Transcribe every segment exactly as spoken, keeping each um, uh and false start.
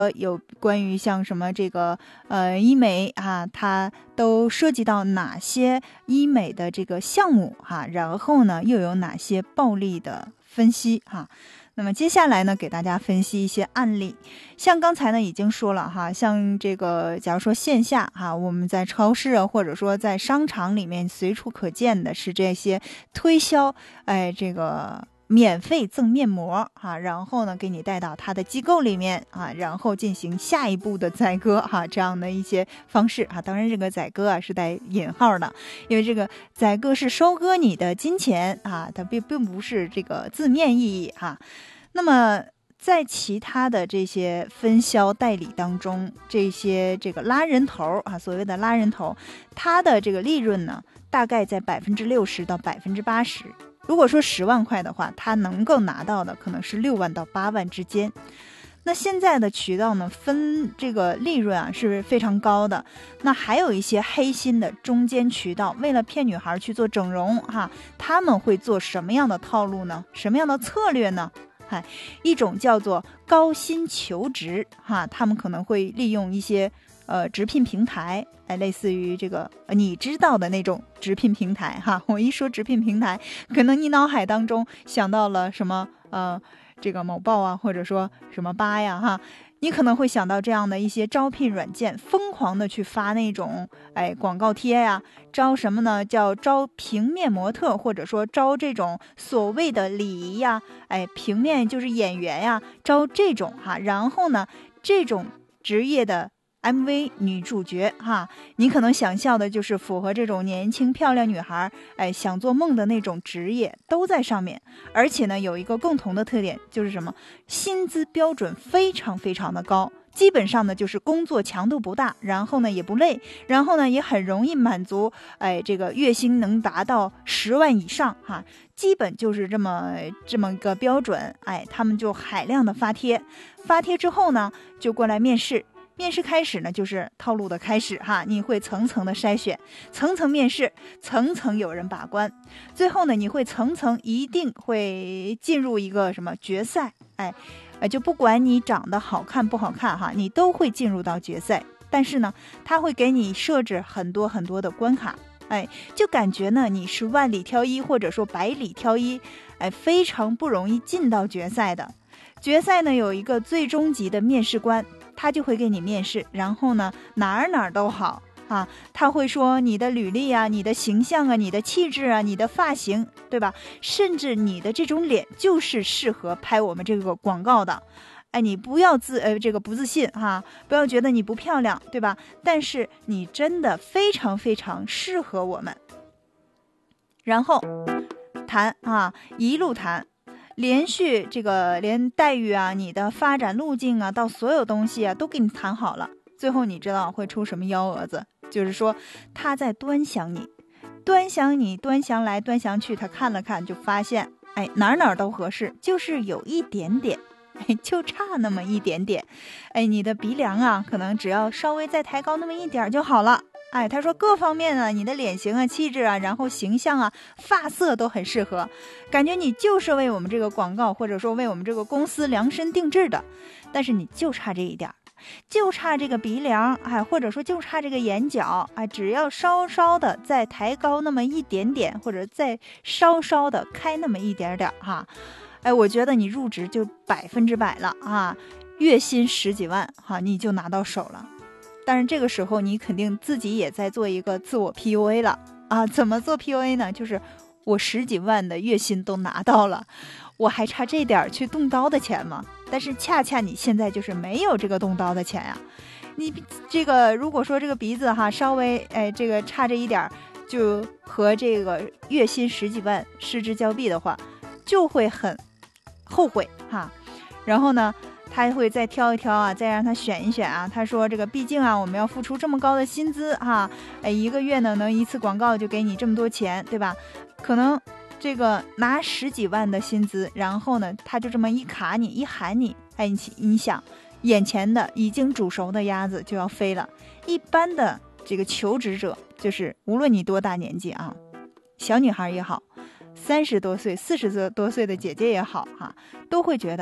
呃，有关于像什么这个呃医美啊，它都涉及到哪些医美的这个项目哈、啊，然后呢又有哪些暴力的分析哈、啊。那么接下来呢，给大家分析一些案例。像刚才呢已经说了哈，像这个假如说线下哈，我们在超市啊，或者说在商场里面随处可见的是这些推销，哎，这个免费赠面膜啊，然后呢给你带到他的机构里面啊，然后进行下一步的宰割哈、啊，这样的一些方式啊。当然这个宰割啊是带引号的，因为这个宰割是收割你的金钱啊，它并并不是这个字面意义哈、啊。那么在其他的这些分销代理当中，这些这个拉人头啊，所谓的拉人头，它的这个利润呢，大概在百分之六十到百分之八十。如果说十万块的话，它能够拿到的可能是六万到八万之间。那现在的渠道呢，分这个利润啊是非常高的。那还有一些黑心的中间渠道，为了骗女孩去做整容哈，他们会做什么样的套路呢？什么样的策略呢？哎，一种叫做高薪求职哈，他们可能会利用一些呃直聘平台，哎，类似于这个、呃、你知道的那种直聘平台哈。我一说直聘平台，可能你脑海当中想到了什么呃这个某报啊，或者说什么吧呀哈。你可能会想到这样的一些招聘软件，疯狂的去发那种哎广告贴呀、啊，招什么呢？叫招平面模特，或者说招这种所谓的礼仪呀，哎，平面就是演员呀，招这种哈。然后呢，这种职业的 M V 女主角哈，你可能想象的就是符合这种年轻漂亮女孩哎想做梦的那种职业都在上面，而且呢有一个共同的特点就是什么？薪资标准非常非常的高，基本上呢就是工作强度不大，然后呢也不累，然后呢也很容易满足，哎，这个月薪能达到十万以上哈，基本就是这么这么个标准，哎，他们就海量的发贴，发贴之后呢就过来面试。面试开始呢，就是套路的开始哈，你会层层的筛选，层层面试，层层有人把关，最后呢，你会层层一定会进入一个什么决赛，哎，呃，就不管你长得好看不好看哈，你都会进入到决赛。但是呢，他会给你设置很多很多的关卡，哎，就感觉呢你是万里挑一或者说百里挑一，哎，非常不容易进到决赛的。决赛呢有一个最终级的面试官。他就会给你面试，然后呢哪儿哪儿都好啊，他会说你的履历啊，你的形象啊，你的气质啊，你的发型，对吧？甚至你的这种脸就是适合拍我们这个广告的。哎，你不要自呃这个不自信哈、啊，不要觉得你不漂亮，对吧？但是你真的非常非常适合我们。然后谈啊，一路谈。连续这个连待遇啊，你的发展路径啊，到所有东西啊都给你谈好了，最后你知道会出什么幺蛾子？就是说他在端详你，端详你，端详来端详去，他看了看就发现，哎，哪哪都合适，就是有一点点，哎，就差那么一点点，哎，你的鼻梁啊，可能只要稍微再抬高那么一点就好了。哎，他说各方面啊，你的脸型啊、气质啊，然后形象啊、发色都很适合，感觉你就是为我们这个广告或者说为我们这个公司量身定制的，但是你就差这一点，就差这个鼻梁，哎，或者说就差这个眼角，哎，只要稍稍的再抬高那么一点点，或者再稍稍的开那么一点点哈，哎，我觉得你入职就百分之百了啊，月薪十几万哈，你就拿到手了。但是这个时候你肯定自己也在做一个自我 P U A 了啊！怎么做 P U A 呢？就是我十几万的月薪都拿到了，我还差这点去动刀的钱吗？但是恰恰你现在就是没有这个动刀的钱呀、啊。你这个如果说这个鼻子哈稍微哎这个差这一点，就和这个月薪十几万失之交臂的话，就会很后悔哈。然后呢？他会再挑一挑啊，再让他选一选啊。他说这个毕竟啊，我们要付出这么高的薪资哈，哎，一个月呢能一次广告就给你这么多钱，对吧？可能这个拿十几万的薪资，然后呢他就这么一卡你一喊你，哎，你你想眼前的已经煮熟的鸭子就要飞了。一般的这个求职者，就是无论你多大年纪啊，小女孩也好，三十多岁、四十多岁的姐姐也好哈，都会觉得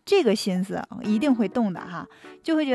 这个心思一定会动的哈，就会觉